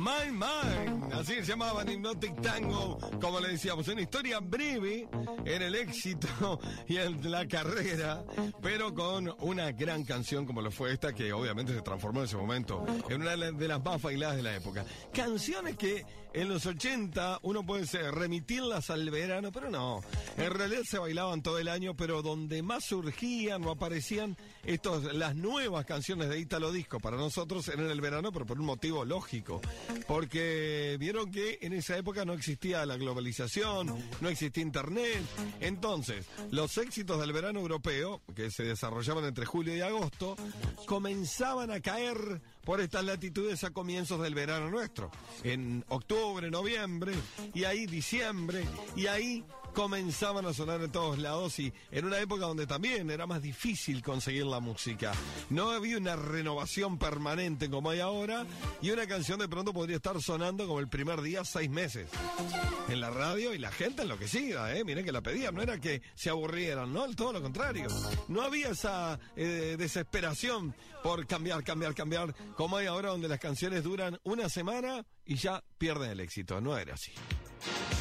My Mind, así se llamaban, Hypnotic Tango, como le decíamos, una historia breve en el éxito y en la carrera, pero con una gran canción como lo fue esta, que obviamente se transformó en ese momento en una de las más bailadas de la época. Canciones que en los 80 uno puede remitirlas al verano, pero no, en realidad se bailaban todo el año, pero donde más surgían o aparecían las nuevas canciones de Italo Disco para nosotros eran en el verano, pero por un motivo lógico, porque vieron que en esa época no existía la globalización, no existía internet. Entonces los éxitos del verano europeo, que se desarrollaban entre julio y agosto, comenzaban a caer por estas latitudes a comienzos del verano nuestro, en octubre, noviembre, y ahí diciembre, y ahí comenzaban a sonar en todos lados, y en una época donde también era más difícil conseguir la música. No había una renovación permanente como hay ahora, y una canción de pronto podría estar sonando como el primer día 6 meses en la radio, y la gente enloquecida, miren que la pedían, no era que se aburrieran, no, todo lo contrario. No había esa desesperación por cambiar, como hay ahora, donde las canciones duran una semana y ya pierden el éxito. No era así.